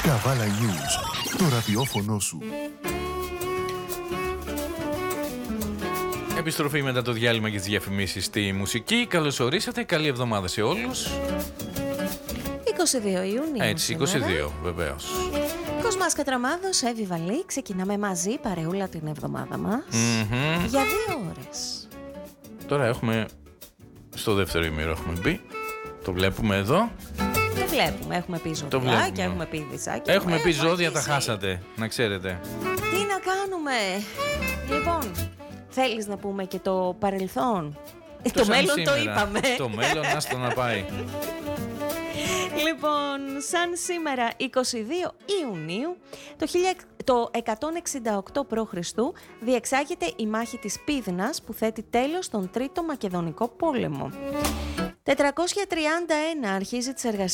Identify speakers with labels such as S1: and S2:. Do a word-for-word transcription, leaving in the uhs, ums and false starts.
S1: Καβάλα News, το ραδιόφωνο σου.
S2: Επιστροφή μετά το διάλειμμα και τις διαφημίσεις στη μουσική. Καλώς ορίσατε, καλή εβδομάδα σε όλους.
S3: είκοσι δύο Ιουνίου.
S2: Έτσι, είκοσι δύο βεβαίως.
S3: Κοσμάς Κατραμάδος, Εύη Βαλή. Ξεκινάμε μαζί παρεούλα την εβδομάδα μας
S2: Mm-hmm.
S3: για δύο ώρες.
S2: Τώρα έχουμε, στο δεύτερο ημίρο έχουμε μπει. Το βλέπουμε εδώ.
S3: Το βλέπουμε, έχουμε πει ζώδια και έχουμε πει δισάκια.
S2: Έχουμε πει ζώδια, τα χάσατε, να ξέρετε.
S3: Τι να κάνουμε. Λοιπόν, θέλεις να πούμε και το παρελθόν? Το, το μέλλον σήμερα. Το είπαμε.
S2: Το μέλλον, άστο να πάει.
S3: Λοιπόν, σαν σήμερα είκοσι δύο Ιουνίου το εκατόν εξήντα οκτώ π.Χ. διεξάγεται η μάχη της Πύδνας που θέτει τέλος στον Τρίτο Μακεδονικό Πόλεμο. τετρακόσια τριάντα ένα αρχίζει τις εργασίες